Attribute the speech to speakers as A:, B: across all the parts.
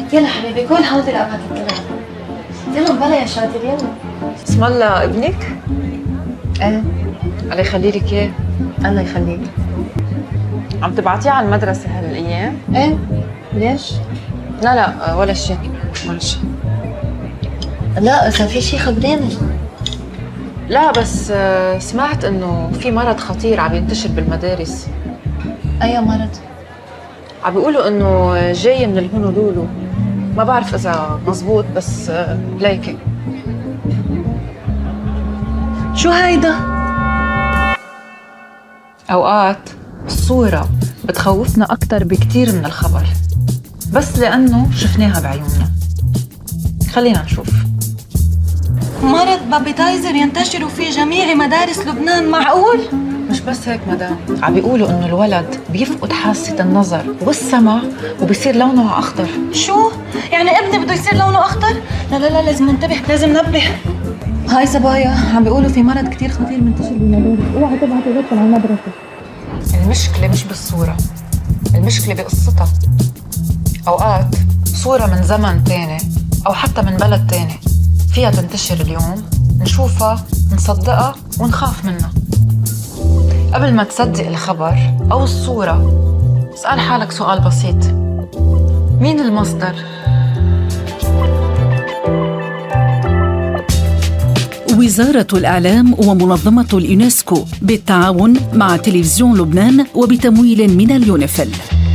A: يلا حبيبي كل هودي الأماكن كلها. يلا بلا يا شاطر يلا.
B: اسم الله ابنك؟
A: ايه
B: الله يخلي لك اياه.
A: الله يخليك.
B: عم تبعتيه على المدرسة هالأيام؟
A: ايه ليش؟
B: لا ولا شيء ولا شيء.
A: لا إذا في شيء خبريني.
B: لا بس سمعت إنه في مرض خطير عم ينتشر بالمدارس.
A: أي مرض؟
B: عم بيقولوا إنه جاي من الهونولولو. ما بعرف إذا مزبوط بس ليكي.
A: شو هيدا؟
B: أوقات الصورة بتخوفنا أكتر بكتير من الخبر، بس لأنه شفناها بعيوننا. خلينا نشوف.
A: مرض بابي تايزر ينتشر في جميع مدارس لبنان، معقول؟
B: مش بس هيك مدام، عم بيقولوا إنه الولد بيفقد حاسة النظر والسمع وبصير لونه أخضر.
A: شو؟ يعني ابني بده يصير لونه أخضر؟ لا لازم ننتبه، لازم ننبه. هاي صبايا عم بيقولوا في مرض كتير خطير منتشر بالمدارس، اوعى تبعتوا ولادكم على المدرسة.
B: المشكلة مش بالصورة، المشكلة بقصتها. أوقات صورة من زمن تاني أو حتى من بلد تاني فيها تنتشر اليوم، نشوفها نصدقها ونخاف منها. قبل ما تصدق الخبر أو الصورة اسأل حالك سؤال بسيط: مين المصدر؟
C: وزارة الإعلام ومنظمة اليونسكو بالتعاون مع تلفزيون لبنان وبتمويل من اليونيفيل.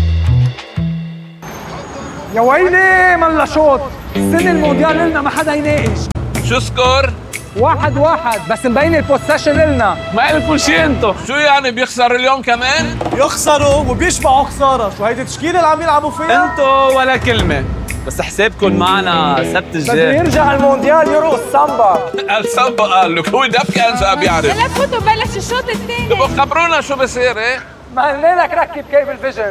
D: يا ويلي ملا شوط، السنة المونديال لنا ما حدا يناقش.
E: شو سكور؟
D: 1-1 بس مبين البوسيشن لنا.
E: ما قلكوا شي انتو. شو يعني بيخسر اليوم كمان؟
F: يخسروا وبيشبعوا خسارة. شو هيدي تشكيلة اللي عم يلعبوا فيها؟
E: انتو ولا كلمة، بس حسابكم معنا سبت
F: بده
E: الجاي.
F: يرجع المونديال يرقص سامبا.
E: السامبا قال لك هو دب كان بيعرف.
G: هلا فوتوا بلش الشوط الثاني.
E: تبقوا خبرونا شو بصير. ايه
F: ما قلنا لك ركب كيبل فيجن.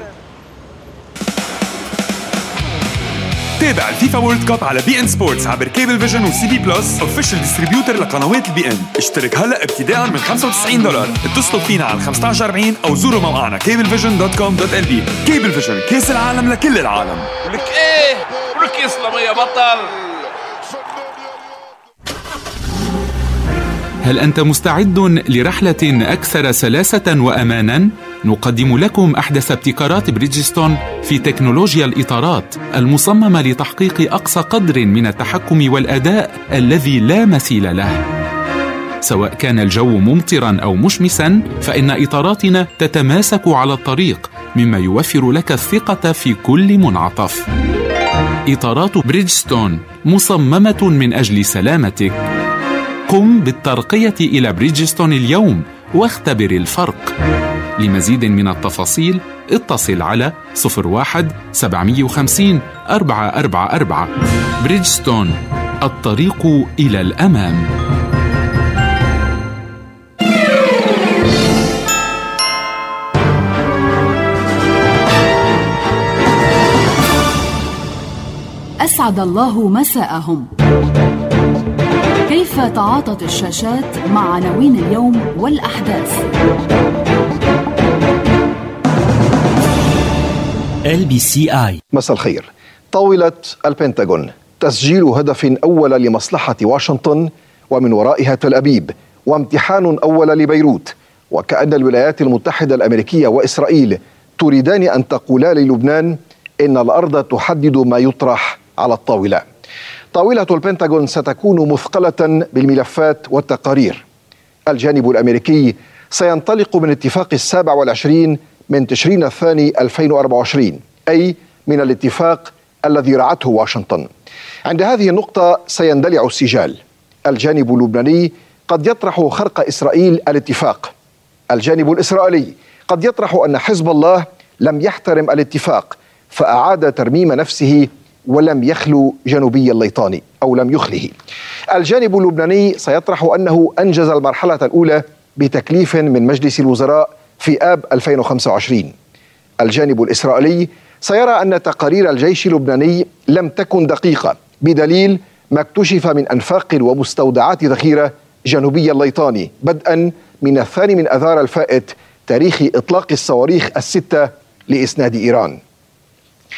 H: تابع الفيفا وورلد كاب على بي ان سبورتس عبر كيبل فيجن وسي بي بلس اوفيشال ديستريبيوتر لقنوات البي ان. اشترك هلا ابتداء من $95. اتصلوا فينا على 1540 او زوروا موقعنا cablevision.com.lb. كيبل فيجن، كاس العالم لكل العالم.
E: ولك ايه ولك يسلم يا بطل.
I: هل أنت مستعد لرحلة أكثر سلاسة وأماناً؟ نقدم لكم أحدث ابتكارات بريدجستون في تكنولوجيا الإطارات المصممة لتحقيق أقصى قدر من التحكم والأداء الذي لا مثيل له. سواء كان الجو ممطراً أو مشمساً، فإن إطاراتنا تتماسك على الطريق، مما يوفر لك الثقة في كل منعطف. إطارات بريدجستون مصممة من أجل سلامتك. قم بالترقية إلى بريدجستون اليوم واختبر الفرق. لمزيد من التفاصيل اتصل على 01-750-444. بريدجستون، الطريق إلى الأمام.
C: أسعد الله مساءهم. كيف تعاطت الشاشات مع عناوين اليوم والأحداث؟
J: LBCI.
K: مساء الخير. طاولة البنتاغون تسجيل هدف أول لمصلحة واشنطن ومن ورائها تل أبيب، وامتحان أول لبيروت، وكأن الولايات المتحدة الأمريكية وإسرائيل تريدان أن تقولا للبنان إن الأرض تحدد ما يطرح على الطاولة. طاولة البنتاغون ستكون مثقلة بالملفات والتقارير. الجانب الأمريكي سينطلق من اتفاق 27 من تشرين الثاني 2024، أي من الاتفاق الذي رعته واشنطن. عند هذه النقطة سيندلع السجال. الجانب اللبناني قد يطرح خرق إسرائيل الاتفاق. الجانب الإسرائيلي قد يطرح أن حزب الله لم يحترم الاتفاق فأعاد ترميم نفسه ولم يخلو جنوبي الليطاني أو لم يخله. الجانب اللبناني سيطرح أنه أنجز المرحلة الأولى بتكليف من مجلس الوزراء في آب 2025. الجانب الإسرائيلي سيرى أن تقارير الجيش اللبناني لم تكن دقيقة بدليل ما اكتشف من أنفاق ومستودعات ذخيرة جنوبي الليطاني بدءا من 2 آذار الفائت تاريخ إطلاق الصواريخ 6 لإسناد إيران.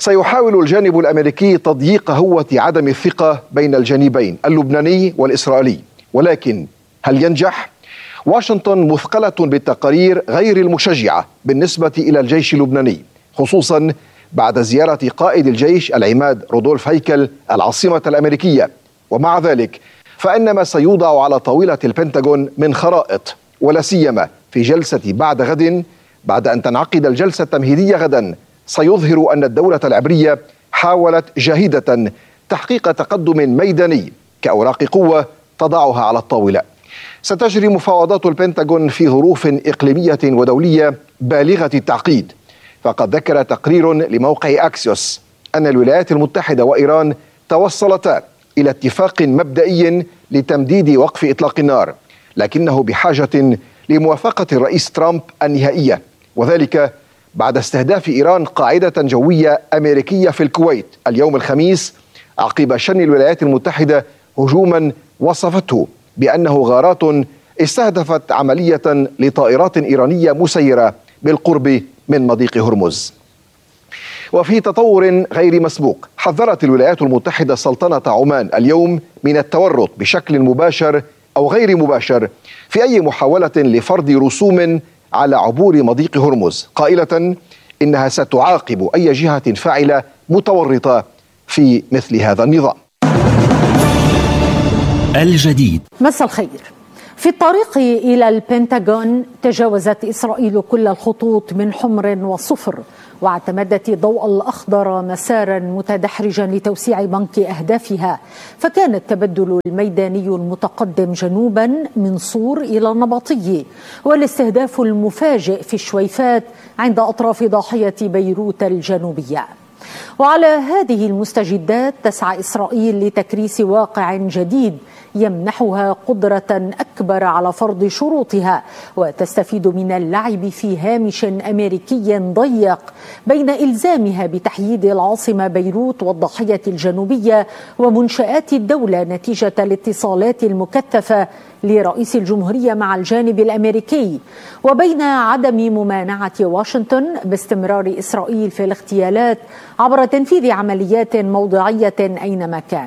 K: سيحاول الجانب الأمريكي تضييق هوة عدم الثقة بين الجانبين اللبناني والإسرائيلي، ولكن هل ينجح؟ واشنطن مثقلة بالتقارير غير المشجعة بالنسبة إلى الجيش اللبناني، خصوصا بعد زيارة قائد الجيش العماد رودولف هيكل العاصمة الأمريكية. ومع ذلك فإن ما سيوضع على طاولة البنتاغون من خرائط، ولا سيما في جلسة بعد غد بعد أن تنعقد الجلسة التمهيدية غدا، سيظهر أن الدولة العبرية حاولت جاهدة تحقيق تقدم ميداني كأوراق قوة تضعها على الطاولة. ستجري مفاوضات البنتاغون في ظروف إقليمية ودولية بالغة التعقيد، فقد ذكر تقرير لموقع أكسيوس أن الولايات المتحدة وإيران توصلتا إلى اتفاق مبدئي لتمديد وقف إطلاق النار، لكنه بحاجة لموافقة الرئيس ترامب النهائية، وذلك بعد استهداف إيران قاعدة جوية أمريكية في الكويت اليوم الخميس عقب شن الولايات المتحدة هجوما وصفته بأنه غارات استهدفت عملية لطائرات إيرانية مسيرة بالقرب من مضيق هرمز. وفي تطور غير مسبوق، حذرت الولايات المتحدة سلطنة عمان اليوم من التورط بشكل مباشر أو غير مباشر في أي محاولة لفرض رسوم على عبور مضيق هرمز، قائلة إنها ستعاقب أي جهة فاعلة متورطة في مثل هذا النظام.
J: الجديد.
L: مساء الخير. في الطريق إلى البنتاغون تجاوزت إسرائيل كل الخطوط من حمر وصفر، واعتمدت الضوء الأخضر مسارا متدحرجا لتوسيع بنك أهدافها، فكان التبدل الميداني المتقدم جنوبا من صور إلى النبطي، والاستهداف المفاجئ في الشويفات عند أطراف ضاحية بيروت الجنوبية. وعلى هذه المستجدات تسعى إسرائيل لتكريس واقع جديد يمنحها قدرة أكبر على فرض شروطها، وتستفيد من اللعب في هامش أمريكي ضيق بين إلزامها بتحييد العاصمة بيروت والضاحية الجنوبية ومنشآت الدولة نتيجة الاتصالات المكثفة لرئيس الجمهورية مع الجانب الأمريكي، وبين عدم ممانعة واشنطن باستمرار إسرائيل في الاغتيالات عبر تنفيذ عمليات موضعية أينما كان.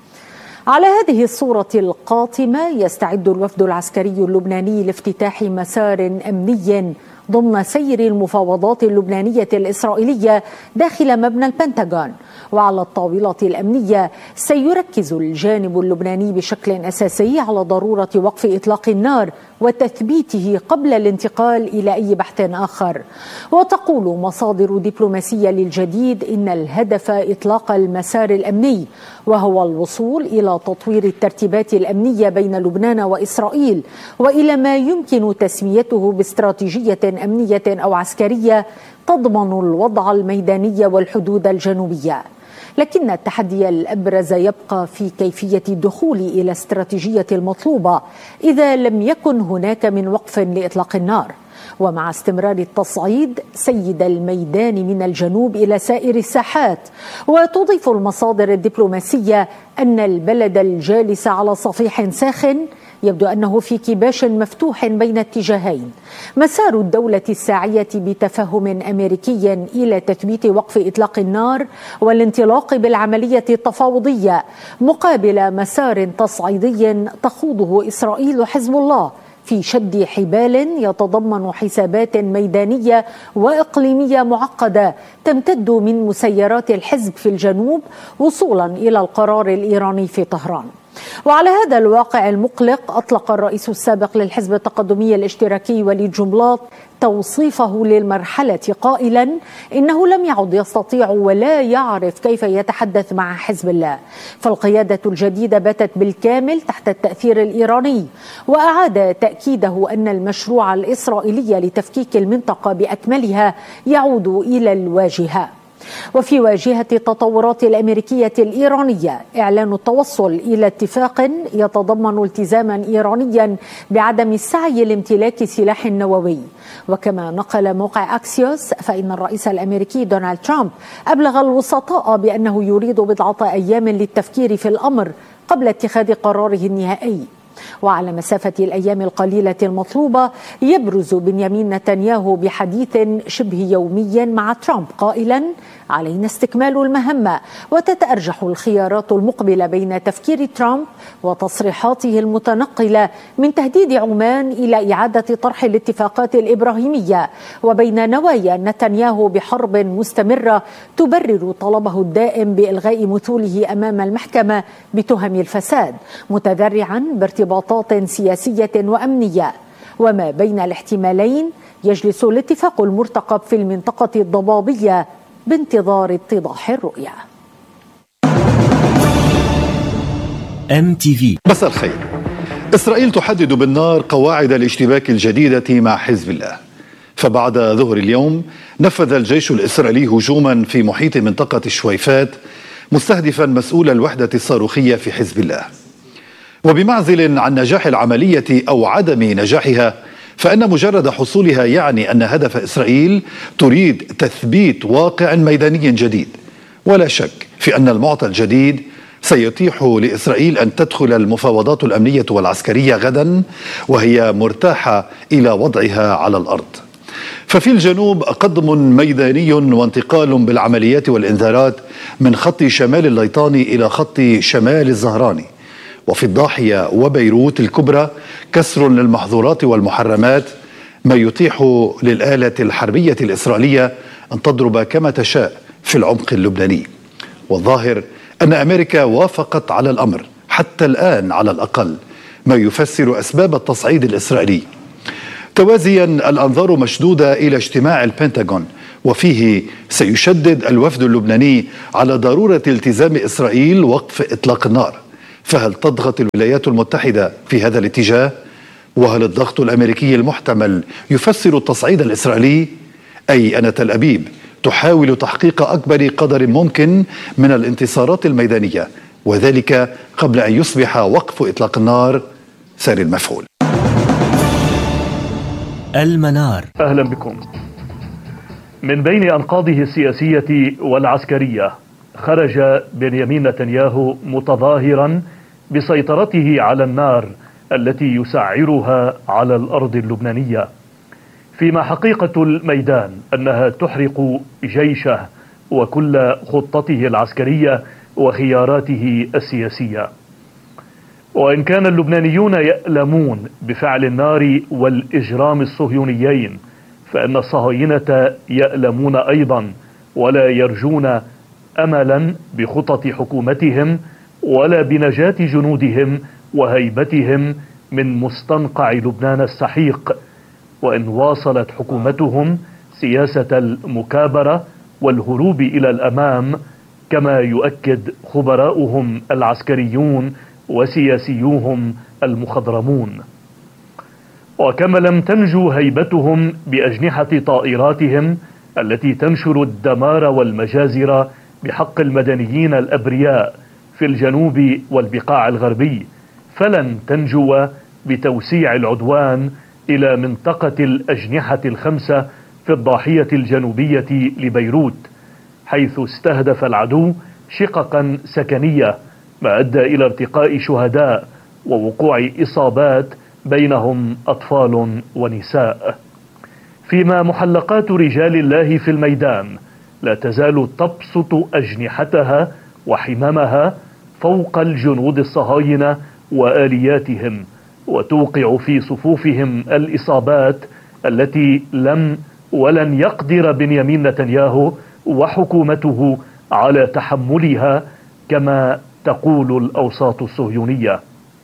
L: على هذه الصورة القاتمة يستعد الوفد العسكري اللبناني لافتتاح مسار أمني ضمن سير المفاوضات اللبنانية الإسرائيلية داخل مبنى البنتاغون. وعلى الطاولة الأمنية سيركز الجانب اللبناني بشكل أساسي على ضرورة وقف إطلاق النار وتثبيته قبل الانتقال إلى أي بحث آخر. وتقول مصادر دبلوماسية للجديد إن الهدف إطلاق المسار الأمني، وهو الوصول إلى تطوير الترتيبات الأمنية بين لبنان وإسرائيل، وإلى ما يمكن تسميته باستراتيجية أمنية أو عسكرية تضمن الوضع الميداني والحدود الجنوبية. لكن التحدي الأبرز يبقى في كيفية الدخول إلى الاستراتيجية المطلوبة إذا لم يكن هناك من وقف لإطلاق النار. ومع استمرار التصعيد سيد الميدان من الجنوب إلى سائر الساحات. وتضيف المصادر الدبلوماسية أن البلد الجالس على صفيح ساخن يبدو أنه في كباش مفتوح بين اتجاهين: مسار الدولة الساعية بتفهم أمريكي إلى تثبيت وقف إطلاق النار والانطلاق بالعملية التفاوضية، مقابل مسار تصعيدي تخوضه إسرائيل وحزب الله في شد حبال يتضمن حسابات ميدانية وإقليمية معقدة تمتد من مسيرات الحزب في الجنوب وصولا إلى القرار الإيراني في طهران. وعلى هذا الواقع المقلق أطلق الرئيس السابق للحزب التقدمي الاشتراكي وليد جنبلاط توصيفه للمرحلة قائلا إنه لم يعد يستطيع ولا يعرف كيف يتحدث مع حزب الله، فالقيادة الجديدة باتت بالكامل تحت التأثير الإيراني. وأعاد تأكيده أن المشروع الإسرائيلي لتفكيك المنطقة بأكملها يعود إلى الواجهة. وفي واجهة التطورات الأمريكية الإيرانية إعلان التوصل إلى اتفاق يتضمن التزاما إيرانيا بعدم السعي لامتلاك سلاح نووي. وكما نقل موقع أكسيوس فإن الرئيس الأمريكي دونالد ترامب أبلغ الوسطاء بأنه يريد بضعة أيام للتفكير في الأمر قبل اتخاذ قراره النهائي. وعلى مسافة الأيام القليلة المطلوبة يبرز بنيامين نتنياهو بحديث شبه يومي مع ترامب قائلا علينا استكمال المهمة، وتتأرجح الخيارات المقبلة بين تفكير ترامب وتصريحاته المتنقلة من تهديد عمان إلى إعادة طرح الاتفاقات الإبراهيمية، وبين نوايا نتنياهو بحرب مستمرة تبرر طلبه الدائم بإلغاء مثوله أمام المحكمة بتهم الفساد، متذرعا بارتباطات سياسية وأمنية. وما بين الاحتمالين يجلس الاتفاق المرتقب في المنطقة الضبابية بانتظار اتضاح الرؤية.
M: MTV.
N: مساء الخير. إسرائيل تحدد بالنار قواعد الاشتباك الجديدة مع حزب الله. فبعد ظهر اليوم نفذ الجيش الإسرائيلي هجوما في محيط منطقة الشويفات مستهدفا مسؤول الوحدة الصاروخية في حزب الله. وبمعزل عن نجاح العملية أو عدم نجاحها، فإن مجرد حصولها يعني أن هدف إسرائيل تريد تثبيت واقع ميداني جديد. ولا شك في أن المعطى الجديد سيتيح لإسرائيل أن تدخل المفاوضات الأمنية والعسكرية غدا وهي مرتاحة إلى وضعها على الأرض. ففي الجنوب قدم ميداني وانتقال بالعمليات والإنذارات من خط شمال الليطاني إلى خط شمال الزهراني. وفي الضاحية وبيروت الكبرى كسر للمحظورات والمحرمات، ما يتيح للآلة الحربية الإسرائيلية أن تضرب كما تشاء في العمق اللبناني. والظاهر أن أمريكا وافقت على الأمر حتى الآن على الأقل، ما يفسر أسباب التصعيد الإسرائيلي. توازيا الأنظار مشدودة إلى اجتماع البنتاغون، وفيه سيشدد الوفد اللبناني على ضرورة التزام إسرائيل وقف إطلاق النار. فهل تضغط الولايات المتحدة في هذا الاتجاه؟ وهل الضغط الأمريكي المحتمل يفسر التصعيد الإسرائيلي؟ أي أن تل أبيب تحاول تحقيق أكبر قدر ممكن من الانتصارات الميدانية، وذلك قبل أن يصبح وقف إطلاق النار سار المفعول.
M: المنار.
O: أهلا بكم. من بين أنقاضه السياسية والعسكرية خرج بنيامين نتنياهو متظاهرا بسيطرته على النار التي يسعرها على الأرض اللبنانية، فيما حقيقة الميدان أنها تحرق جيشه وكل خطته العسكرية وخياراته السياسية. وإن كان اللبنانيون يألمون بفعل النار والإجرام الصهيونيين، فإن الصهاينة يألمون أيضا ولا يرجون أملا بخطط حكومتهم ولا بنجاة جنودهم وهيبتهم من مستنقع لبنان السحيق، وإن واصلت حكومتهم سياسة المكابرة والهروب إلى الأمام، كما يؤكد خبراؤهم العسكريون وسياسيوهم المخضرمون. وكما لم تنجو هيبتهم بأجنحة طائراتهم التي تنشر الدمار والمجازر بحق المدنيين الأبرياء في الجنوب والبقاع الغربي، فلن تنجو بتوسيع العدوان إلى منطقة الأجنحة الخمسة في الضاحية الجنوبية لبيروت، حيث استهدف العدو شققا سكنية، ما أدى إلى ارتقاء شهداء ووقوع إصابات بينهم أطفال ونساء. فيما محلقات رجال الله في الميدان لا تزال تبسط أجنحتها وحمامها فوق الجنود الصهاينة وآلياتهم، وتوقع في صفوفهم الإصابات التي لم ولن يقدر بنيامين نتنياهو وحكومته على تحملها، كما تقول الأوساط الصهيونية.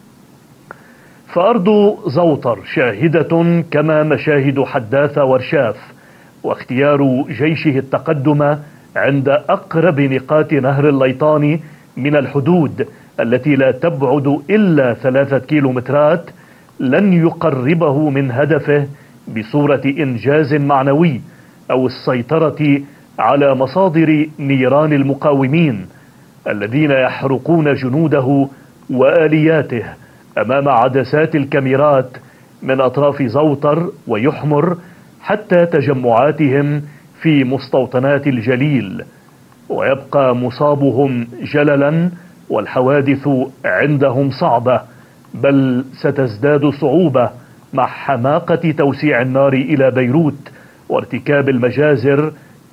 O: فأرض زوطر شاهدة كما مشاهد حداثة ورشاف، واختيار جيشه التقدم عند أقرب نقاط نهر الليطاني من الحدود التي لا تبعد إلا 3 كيلومترات لن يقربه من هدفه بصورة إنجاز معنوي أو السيطرة على مصادر نيران المقاومين الذين يحرقون جنوده وآلياته أمام عدسات الكاميرات من أطراف زوطر ويحمر حتى تجمعاتهم في مستوطنات الجليل. ويبقى مصابهم جللا والحوادث عندهم صعبة، بل ستزداد صعوبة مع حماقة توسيع النار إلى بيروت وارتكاب المجازر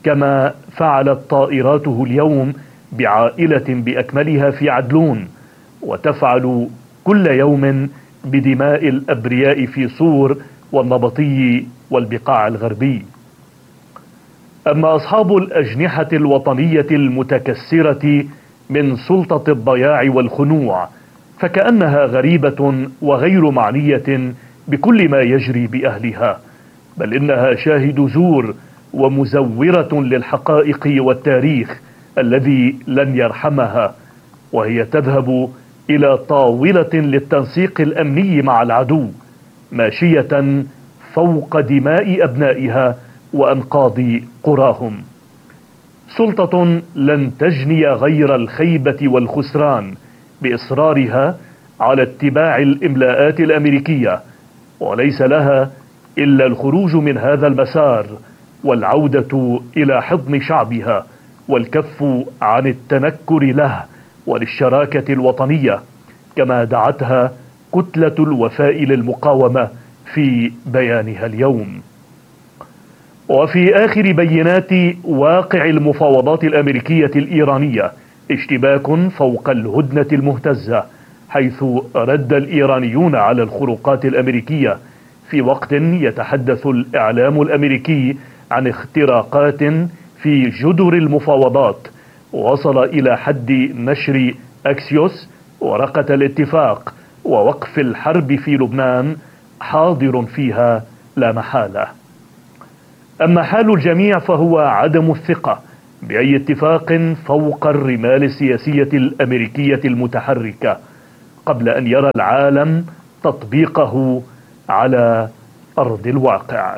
O: كما فعلت طائراته اليوم بعائلة بأكملها في عدلون، وتفعل كل يوم بدماء الأبرياء في صور والنبطي والبقاع الغربي. أما أصحاب الأجنحة الوطنية المتكسرة من سلطة الضياع والخنوع فكأنها غريبة وغير معنية بكل ما يجري بأهلها، بل إنها شاهد زور ومزورة للحقائق والتاريخ الذي لن يرحمها، وهي تذهب إلى طاولة للتنسيق الأمني مع العدو ماشية فوق دماء أبنائها وأنقاض قراهم. سلطة لن تجني غير الخيبة والخسران بإصرارها على اتباع الإملاءات الأمريكية، وليس لها إلا الخروج من هذا المسار والعودة إلى حضن شعبها والكف عن التنكر له وللشراكة الوطنية كما دعتها كتلة الوفاء للمقاومة في بيانها اليوم. وفي آخر بينات واقع المفاوضات الأمريكية الإيرانية اشتباك فوق الهدنة المهتزة، حيث رد الإيرانيون على الخروقات الأمريكية في وقت يتحدث الإعلام الأمريكي عن اختراقات في جدر المفاوضات وصل إلى حد نشر أكسيوس ورقة الاتفاق ووقف الحرب في لبنان حاضر فيها لا محالة. أما حال الجميع فهو عدم الثقة بأي اتفاق فوق الرمال السياسية الأمريكية المتحركة قبل أن يرى العالم تطبيقه على أرض الواقع.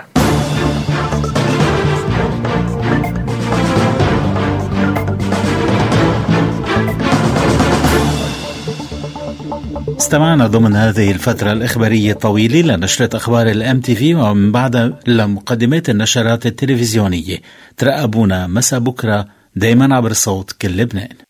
J: استمعنا ضمن هذه الفترة الإخبارية الطويلة لنشرة أخبار الMTV، ومن بعد لمقدمات النشرات التلفزيونية. ترقبونا مساء بكرة دايما عبر صوت كل لبنان.